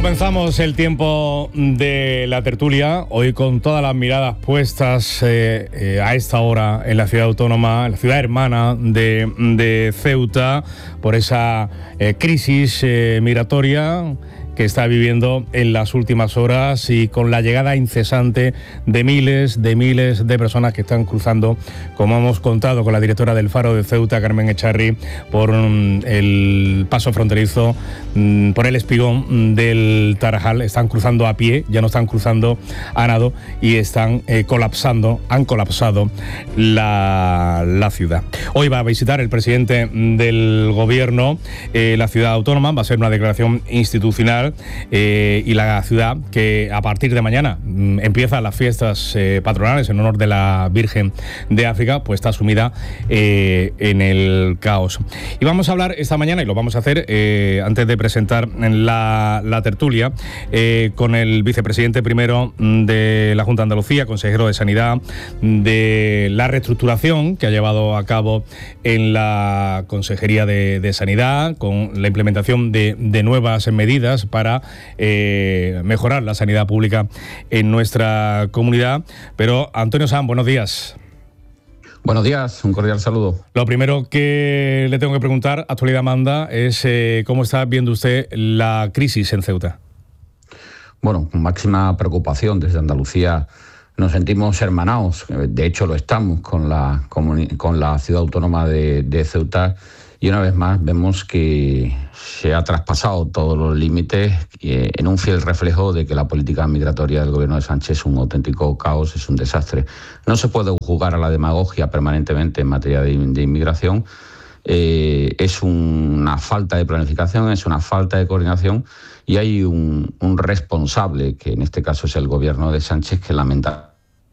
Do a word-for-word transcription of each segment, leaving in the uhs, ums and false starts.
Comenzamos el tiempo de la tertulia, hoy con todas las miradas puestas eh, eh, a esta hora en la ciudad autónoma, en la ciudad hermana de, de Ceuta, por esa eh, crisis eh, migratoria que está viviendo en las últimas horas y con la llegada incesante de miles, de miles de personas que están cruzando, como hemos contado con la directora del Faro de Ceuta, Carmen Echarri, por um, el paso fronterizo, um, por el espigón del Tarajal. Están cruzando a pie, ya no están cruzando a nado y están eh, colapsando, han colapsado la, la ciudad. Hoy va a visitar el presidente del gobierno eh, la ciudad autónoma, va a ser una declaración institucional. Eh, y la ciudad que a partir de mañana mm, empiezan las fiestas eh, patronales en honor de la Virgen de África, pues está sumida eh, en el caos. Y vamos a hablar esta mañana, y lo vamos a hacer eh, antes de presentar la, la tertulia, eh, con el vicepresidente primero de la Junta de Andalucía, consejero de Sanidad, de la reestructuración que ha llevado a cabo en la Consejería de, de Sanidad, con la implementación de, de nuevas medidas para eh, mejorar la sanidad pública en nuestra comunidad. Pero, Antonio Sanz, buenos días. Buenos días, un cordial saludo. Lo primero que le tengo que preguntar, actualidad manda, es eh, cómo está viendo usted la crisis en Ceuta. Bueno, con máxima preocupación desde Andalucía nos sentimos hermanados, de hecho lo estamos con la, con la ciudad autónoma de, de Ceuta. Y una vez más vemos que se ha traspasado todos los límites eh, en un fiel reflejo de que la política migratoria del gobierno de Sánchez es un auténtico caos, es un desastre. No se puede jugar a la demagogia permanentemente en materia de, de inmigración. Eh, es un, una falta de planificación, es una falta de coordinación y hay un, un responsable, que en este caso es el gobierno de Sánchez, que lamenta.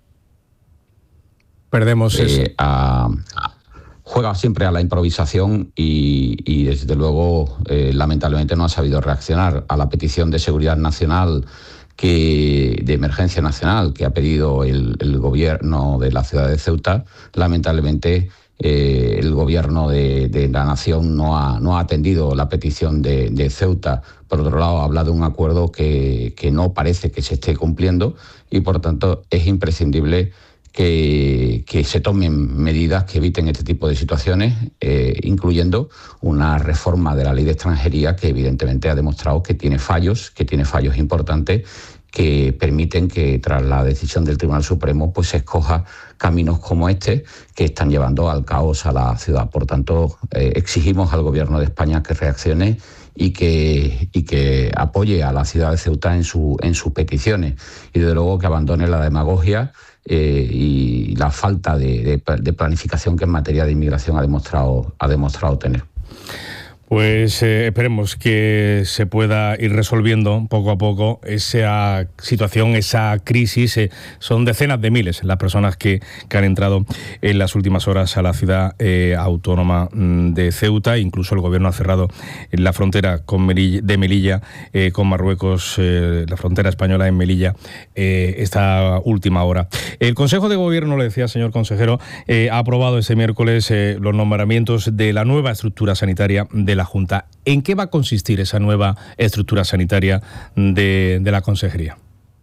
Perdemos eh, eso. A, a, juega siempre a la improvisación y, y desde luego, eh, lamentablemente no ha sabido reaccionar a la petición de seguridad nacional, que, de emergencia nacional, que ha pedido el, el gobierno de la ciudad de Ceuta. Lamentablemente, eh, el gobierno de, de la nación no ha, no ha atendido la petición de, de Ceuta. Por otro lado, habla de un acuerdo que, que no parece que se esté cumpliendo y, por tanto, es imprescindible Que, que se tomen medidas que eviten este tipo de situaciones, eh, incluyendo una reforma de la ley de extranjería que evidentemente ha demostrado que tiene fallos, que tiene fallos importantes, que permiten que tras la decisión del Tribunal Supremo pues se escoja caminos como este que están llevando al caos a la ciudad. Por tanto, eh, exigimos al Gobierno de España que reaccione y que, y que apoye a la ciudad de Ceuta en, su, en sus peticiones y desde luego que abandone la demagogia Eh, y la falta de, de, de planificación que en materia de inmigración ha demostrado, ha demostrado tener. Pues eh, esperemos que se pueda ir resolviendo poco a poco esa situación, esa crisis. Eh, son decenas de miles las personas que, que han entrado en las últimas horas a la ciudad eh, autónoma de Ceuta. Incluso el gobierno ha cerrado la frontera con Melilla, de Melilla eh, con Marruecos, eh, la frontera española en Melilla, eh, esta última hora. El Consejo de Gobierno, le decía, señor consejero, eh, ha aprobado este miércoles eh, los nombramientos de la nueva estructura sanitaria de la La Junta. ¿En qué va a consistir esa nueva estructura sanitaria de, de la Consejería?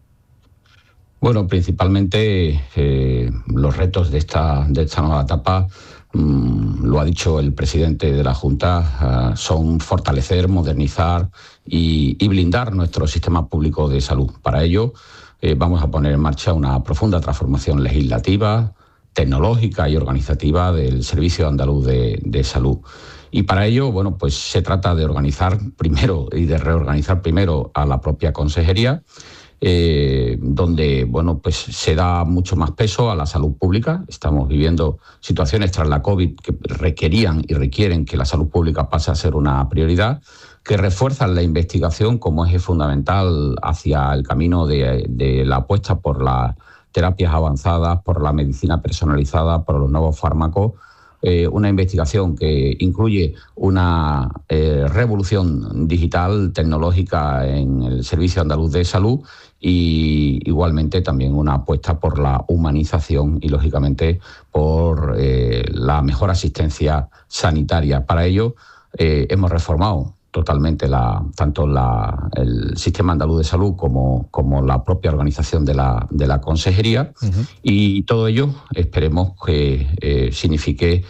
Bueno, principalmente eh, los retos de esta, de esta nueva etapa, mmm, lo ha dicho el presidente de la Junta, uh, son fortalecer, modernizar y, y blindar nuestro sistema público de salud. Para ello eh, vamos a poner en marcha una profunda transformación legislativa, tecnológica y organizativa del Servicio Andaluz de, de Salud. Y para ello, bueno, pues se trata de organizar primero y de reorganizar primero a la propia consejería, eh, donde, bueno, pues se da mucho más peso a la salud pública. Estamos viviendo situaciones tras la COVID que requerían y requieren que la salud pública pase a ser una prioridad, que refuerzan la investigación como eje fundamental hacia el camino de, de la apuesta por las terapias avanzadas, por la medicina personalizada, por los nuevos fármacos. Eh, una investigación que incluye una eh, revolución digital, tecnológica en el Servicio Andaluz de Salud y igualmente también una apuesta por la humanización y, lógicamente, por eh, la mejor asistencia sanitaria. Para ello, eh, hemos reformado totalmente la, tanto la, el sistema andaluz de salud como, como la propia organización de la, de la consejería. Uh-huh. Y todo ello esperemos que eh, signifique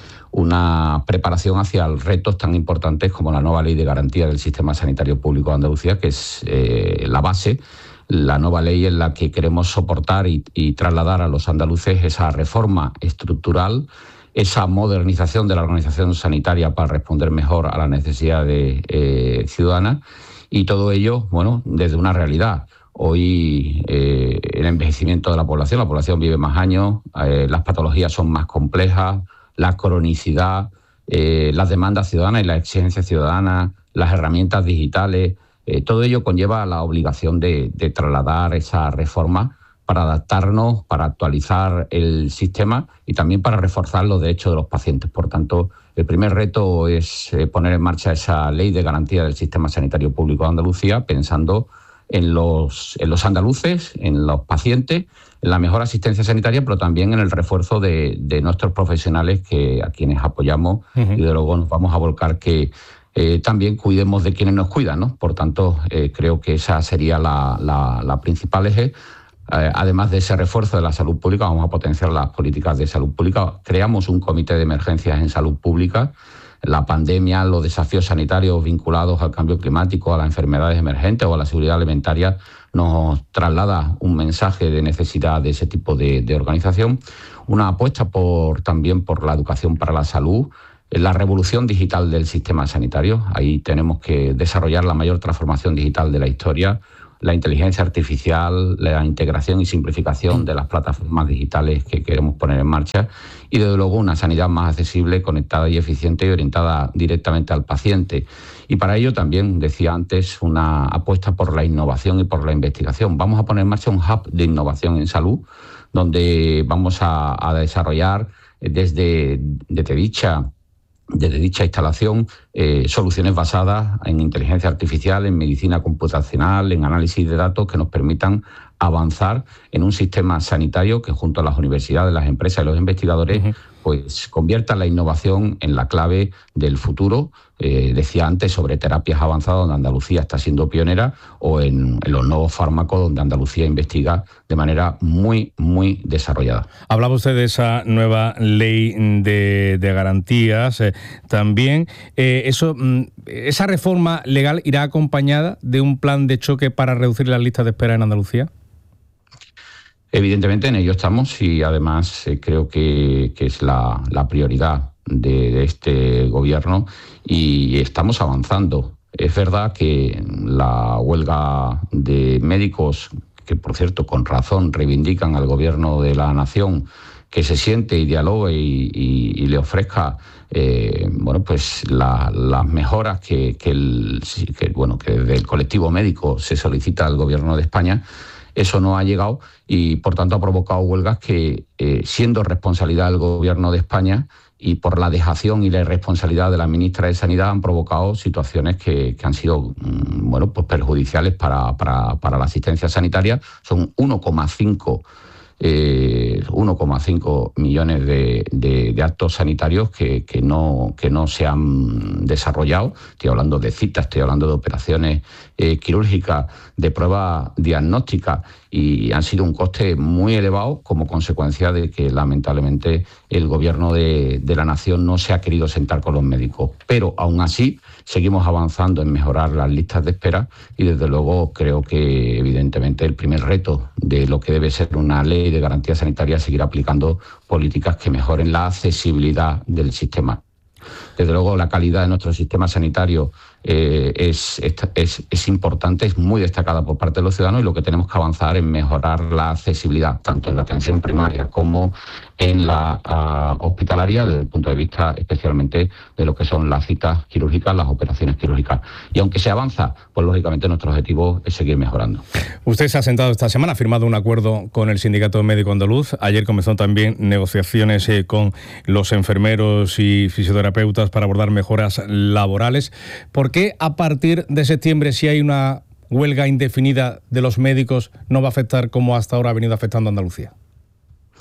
una preparación hacia retos tan importantes como la nueva ley de garantía del sistema sanitario público de Andalucía, que es eh, la base, la nueva ley en la que queremos soportar y, y trasladar a los andaluces esa reforma estructural, esa modernización de la organización sanitaria para responder mejor a las necesidades eh, ciudadanas, y todo ello, bueno, desde una realidad. Hoy eh, el envejecimiento de la población, la población vive más años, eh, las patologías son más complejas, la cronicidad, eh, las demandas ciudadanas y las exigencias ciudadanas, las herramientas digitales, eh, todo ello conlleva la obligación de, de trasladar esa reforma para adaptarnos, para actualizar el sistema y también para reforzar los derechos de los pacientes. Por tanto, el primer reto es eh, poner en marcha esa ley de garantía del sistema sanitario público de Andalucía, pensando en los, en los andaluces, en los pacientes, en la mejor asistencia sanitaria, pero también en el refuerzo de, de nuestros profesionales, que a quienes apoyamos, uh-huh. y de luego nos vamos a volcar que eh, también cuidemos de quienes nos cuidan, ¿no? Por tanto, eh, creo que esa sería la, la, la principal eje. Eh, además de ese refuerzo de la salud pública, vamos a potenciar las políticas de salud pública. Creamos un comité de emergencias en salud pública. La pandemia, los desafíos sanitarios vinculados al cambio climático, a las enfermedades emergentes o a la seguridad alimentaria nos traslada un mensaje de necesidad de ese tipo de, de organización. Una apuesta por, también por la educación para la salud, la revolución digital del sistema sanitario. Ahí tenemos que desarrollar la mayor transformación digital de la historia, la inteligencia artificial, la integración y simplificación de las plataformas digitales que queremos poner en marcha, y desde luego una sanidad más accesible, conectada y eficiente y orientada directamente al paciente. Y para ello también, decía antes, una apuesta por la innovación y por la investigación. Vamos a poner en marcha un hub de innovación en salud, donde vamos a, a desarrollar desde, desde dicha Desde dicha instalación, eh, soluciones basadas en inteligencia artificial, en medicina computacional, en análisis de datos que nos permitan avanzar en un sistema sanitario que, junto a las universidades, las empresas y los investigadores, uh-huh. pues convierta la innovación en la clave del futuro. Eh, decía antes sobre terapias avanzadas, donde Andalucía está siendo pionera, o en, en los nuevos fármacos, donde Andalucía investiga de manera muy, muy desarrollada. Hablaba usted de esa nueva ley de, de garantías. Eh, también, eh, eso, ¿esa reforma legal irá acompañada de un plan de choque para reducir las listas de espera en Andalucía? Evidentemente en ello estamos, y además eh, creo que, que es la, la prioridad de, de este gobierno, y estamos avanzando. Es verdad que la huelga de médicos, que por cierto con razón reivindican al gobierno de la nación que se siente y dialogue y, y, y le ofrezca eh, bueno, pues la, las mejoras que, que, el, que, bueno, que desde el colectivo médico se solicita al gobierno de España. Eso no ha llegado y, por tanto, ha provocado huelgas que, eh, siendo responsabilidad del Gobierno de España y por la dejación y la irresponsabilidad de la ministra de Sanidad, han provocado situaciones que, que han sido mmm, bueno, pues perjudiciales para, para, para la asistencia sanitaria. Son uno coma cinco Eh, uno coma cinco millones de, de, de actos sanitarios que, que, no, que no se han desarrollado. Estoy hablando de citas, estoy hablando de operaciones eh, quirúrgicas, de pruebas diagnósticas, y han sido un coste muy elevado como consecuencia de que lamentablemente el gobierno de, de la nación no se ha querido sentar con los médicos. Pero aún así seguimos avanzando en mejorar las listas de espera, y desde luego creo que evidentemente el primer reto de lo que debe ser una ley de garantía sanitaria es seguir aplicando políticas que mejoren la accesibilidad del sistema. Desde luego la calidad de nuestro sistema sanitario eh, es, es, es importante, es muy destacada por parte de los ciudadanos, y lo que tenemos que avanzar es mejorar la accesibilidad, tanto en la atención primaria como en la uh, hospitalaria, desde el punto de vista especialmente de lo que son las citas quirúrgicas, las operaciones quirúrgicas. Y aunque se avanza, pues lógicamente nuestro objetivo es seguir mejorando. Usted se ha sentado esta semana, ha firmado un acuerdo con el Sindicato Médico Andaluz. Ayer comenzó también negociaciones eh, con los enfermeros y fisioterapeutas para abordar mejoras laborales. ¿Por qué a partir de septiembre, si hay una huelga indefinida de los médicos, no va a afectar como hasta ahora ha venido afectando a Andalucía?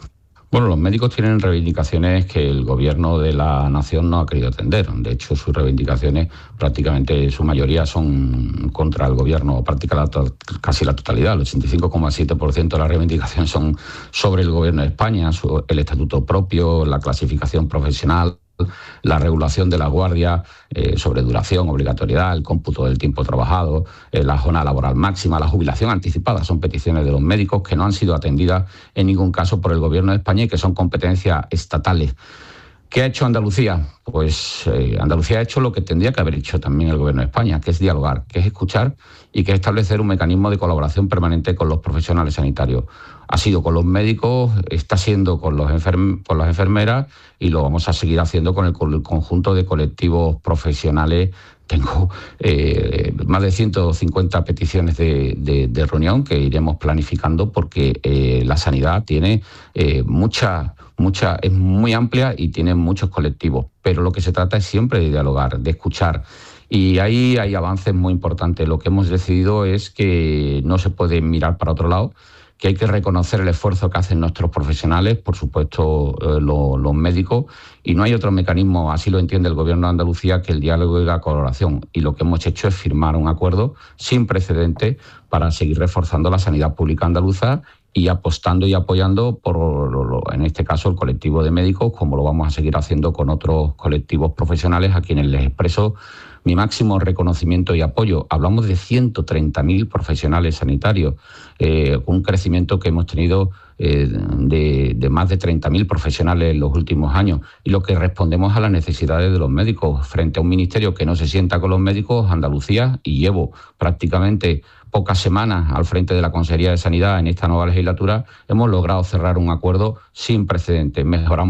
Bueno, los médicos tienen reivindicaciones que el gobierno de la nación no ha querido atender. De hecho, sus reivindicaciones, prácticamente su mayoría, son contra el gobierno, prácticamente la, casi la totalidad. El ochenta y cinco coma siete por ciento de las reivindicaciones son sobre el gobierno de España, su, el estatuto propio, la clasificación profesional, la regulación de la guardia, eh, sobre duración, obligatoriedad, el cómputo del tiempo trabajado, eh, la jornada laboral máxima, la jubilación anticipada. Son peticiones de los médicos que no han sido atendidas en ningún caso por el gobierno de España y que son competencias estatales. ¿Qué ha hecho Andalucía? Pues eh, Andalucía ha hecho lo que tendría que haber hecho también el gobierno de España, que es dialogar, que es escuchar y que es establecer un mecanismo de colaboración permanente con los profesionales sanitarios. Ha sido con los médicos, está siendo con, los enferm- con las enfermeras y lo vamos a seguir haciendo con el, con el conjunto de colectivos profesionales. Tengo eh, más de ciento cincuenta peticiones de, de, de reunión que iremos planificando porque eh, la sanidad tiene eh, mucha, mucha, es muy amplia y tiene muchos colectivos, pero lo que se trata es siempre de dialogar, de escuchar. Y ahí hay avances muy importantes. Lo que hemos decidido es que no se puede mirar para otro lado, que hay que reconocer el esfuerzo que hacen nuestros profesionales, por supuesto eh, lo, los médicos, y no hay otro mecanismo, así lo entiende el Gobierno de Andalucía, que el diálogo y la colaboración. Y lo que hemos hecho es firmar un acuerdo sin precedentes para seguir reforzando la sanidad pública andaluza y apostando y apoyando, por en este caso, el colectivo de médicos, como lo vamos a seguir haciendo con otros colectivos profesionales a quienes les expreso mi máximo reconocimiento y apoyo. Hablamos de ciento treinta mil profesionales sanitarios, eh, un crecimiento que hemos tenido eh, de, de más de treinta mil profesionales en los últimos años, y lo que respondemos a las necesidades de los médicos frente a un ministerio que no se sienta con los médicos. Andalucía, y llevo prácticamente pocas semanas al frente de la Consejería de Sanidad en esta nueva legislatura, hemos logrado cerrar un acuerdo sin precedentes. Mejoramos